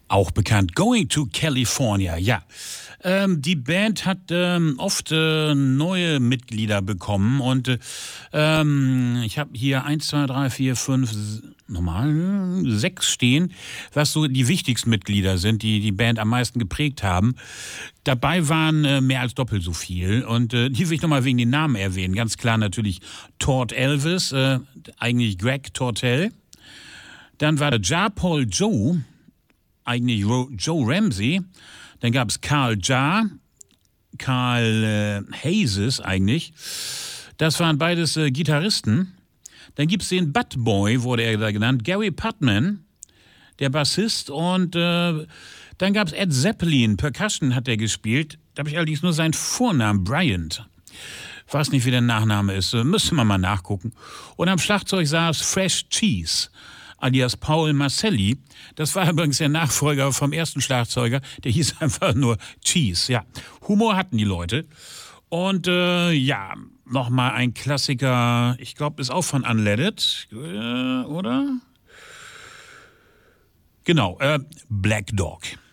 Auch bekannt Going to California, ja. Die Band hat oft neue Mitglieder bekommen und ich habe hier 1, 2, 3, 4, 5, normal 6 stehen, was so die wichtigsten Mitglieder sind, die die Band am meisten geprägt haben. Dabei waren mehr als doppelt so viel und die will ich nochmal wegen den Namen erwähnen. Ganz klar natürlich Todd Elvis, eigentlich Greg Tortell. Dann war der Ja Paul Joe, eigentlich Joe Ramsey. Dann gab es Carl Hayes eigentlich. Das waren beides Gitarristen. Dann gibt es den Bud Boy, wurde er da genannt, Gary Putman, der Bassist. Und dann gab es Ed Zeppelin, Percussion hat er gespielt. Da habe ich allerdings nur seinen Vornamen, Bryant. Weiß nicht, wie der Nachname ist, müsste man mal nachgucken. Und am Schlagzeug saß Fresh Cheese, alias Paul Marcelli. Das war übrigens der Nachfolger vom ersten Schlagzeuger. Der hieß einfach nur Cheese. Ja, Humor hatten die Leute. Und ja, nochmal ein Klassiker. Ich glaube, ist auch von Unleaded, oder? Genau, Black Dog.